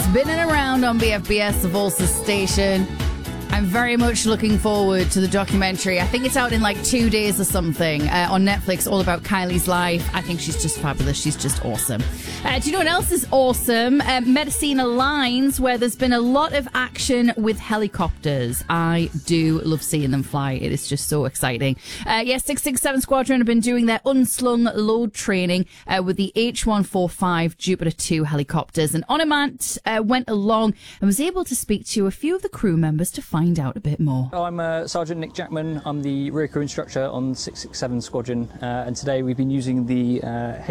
spinning around on BFBS, the Volsa station. I'm very much looking forward to the documentary. I think it's out in like 2 days or something on Netflix, all about Kylie's life. I think she's just fabulous. She's just awesome. Do you know what else is awesome? Medicina Lines, where there's been a lot of action with helicopters. I do love seeing them fly. It is just so exciting. 667 Squadron have been doing their unslung load training with the H145 Jupiter 2 helicopters. And Onamant went along and was able to speak to a few of the crew members to find out a bit more. I'm Sergeant Nick Jackman. I'm the rear crew instructor on 667 Squadron, and today we've been using the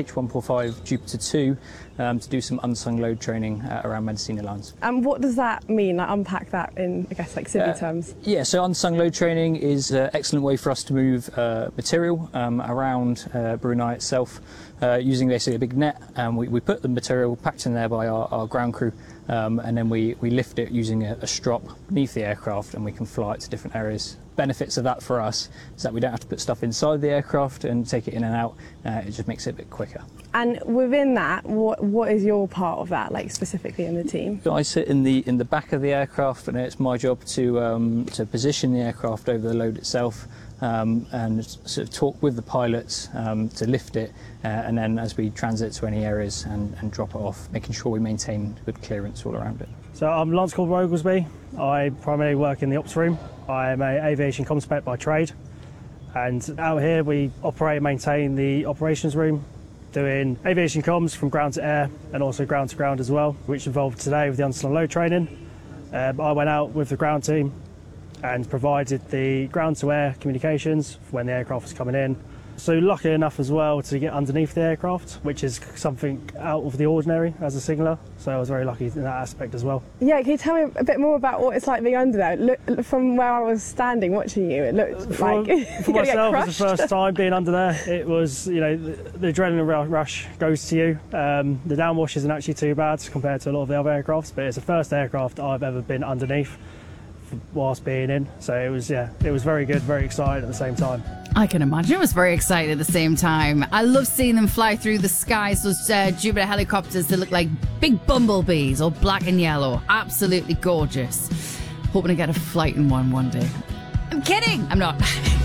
H145 Jupiter 2 to do some unsung load training around Medicina Lines. And what does that mean? Like, unpack that in, I guess, like civil terms. Yeah, so unsung load training is an excellent way for us to move material around Brunei itself using basically a big net. We put the material packed in there by our ground crew, and then we lift it using a strop beneath the aircraft, and we can fly it to different areas. Benefits of that for us is that we don't have to put stuff inside the aircraft and take it in and out. It just makes it a bit quicker. And within that, what is your part of that, like specifically in the team? So I sit in the back of the aircraft, and it's my job to position the aircraft over the load itself, and sort of talk with the pilots to lift it, and then as we transit to any areas and drop it off, making sure we maintain good clearance all around it. So I'm Lance Corporal Oglesby. I primarily work in the ops room. I am an aviation comm-spec by trade, and out here we operate and maintain the operations room, doing aviation comms from ground to air and also ground to ground as well, which involved today with the unslung load training. I went out with the ground team and provided the ground to air communications when the aircraft was coming in. So lucky enough as well to get underneath the aircraft, which is something out of the ordinary as a signaller. So I was very lucky in that aspect as well. Yeah, can you tell me a bit more about what it's like being under there? Look, from where I was standing watching you, it looked like for myself, it was the first time being under there. It was, you know, the adrenaline rush goes to you. The downwash isn't actually too bad compared to a lot of the other aircrafts, but it's the first aircraft I've ever been underneath whilst being in. So it was very good, very exciting at the same time. I can imagine it was very exciting at the same time. I love seeing them fly through the skies, those Jupiter helicopters that look like big bumblebees, all black and yellow. Absolutely gorgeous. Hoping to get a flight in one day. I'm kidding. I'm not.